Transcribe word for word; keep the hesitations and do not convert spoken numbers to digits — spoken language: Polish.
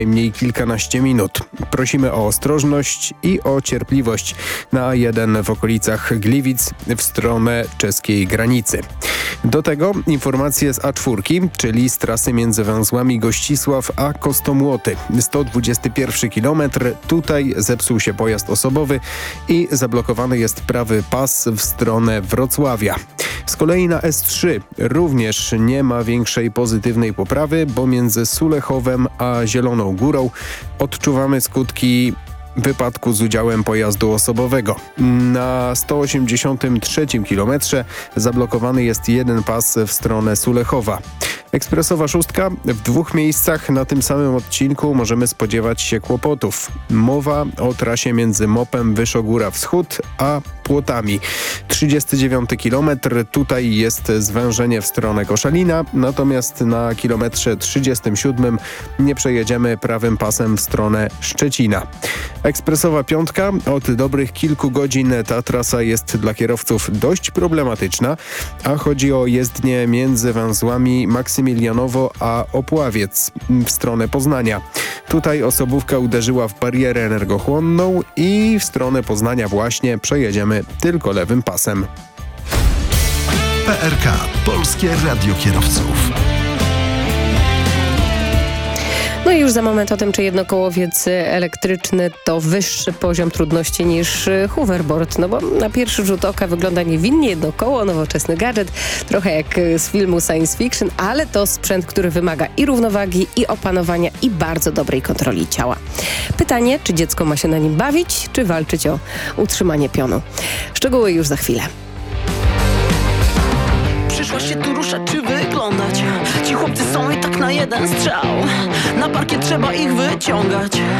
Mniej kilkanaście minut. Prosimy o ostrożność i o cierpliwość na A jeden w okolicach Gliwic w stronę czeskiej granicy. Do tego informacje z A cztery, czyli z trasy między węzłami Gościsław a Kostomłoty. sto dwudziesty pierwszy kilometr. Tutaj zepsuł się pojazd osobowy i zablokowany jest prawy pas w stronę Wrocławia. Z kolei na S trzy również nie ma większej pozytywnej poprawy, bo między Sulechowem a Zieloną Górą odczuwamy skutki wypadku z udziałem pojazdu osobowego. Na sto osiemdziesiątym trzecim kilometrze zablokowany jest jeden pas w stronę Sulechowa. Ekspresowa szóstka. W dwóch miejscach na tym samym odcinku możemy spodziewać się kłopotów. Mowa o trasie między Mopem Wyszogóra Wschód a Płotami. trzydziesty dziewiąty kilometr. Tutaj jest zwężenie w stronę Koszalina, natomiast na kilometrze trzydziestym siódmym nie przejedziemy prawym pasem w stronę Szczecina. Ekspresowa piątka. Od dobrych kilku godzin ta trasa jest dla kierowców dość problematyczna, a chodzi o jezdnię między węzłami Maksymilianowo a Opławiec w stronę Poznania. Tutaj osobówka uderzyła w barierę energochłonną i w stronę Poznania właśnie przejedziemy tylko lewym pasem. P R K. Polskie Radio Kierowców. No i już za moment o tym, czy jednokołowiec elektryczny to wyższy poziom trudności niż hoverboard. No bo na pierwszy rzut oka wygląda niewinnie jednokoło, nowoczesny gadżet, trochę jak z filmu science fiction, ale to sprzęt, który wymaga i równowagi, i opanowania, i bardzo dobrej kontroli ciała. Pytanie, czy dziecko ma się na nim bawić, czy walczyć o utrzymanie pionu. Szczegóły już za chwilę. Przyszłaś się tu ruszać czy wyglądać? Ci chłopcy są i tak na jeden strzał. Na parkiet trzeba ich wyciągać.